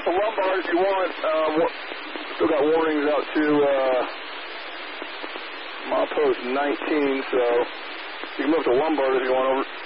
to Lombard if you want. Still got warnings out to milepost 19, so you can move to Lombard if you want over.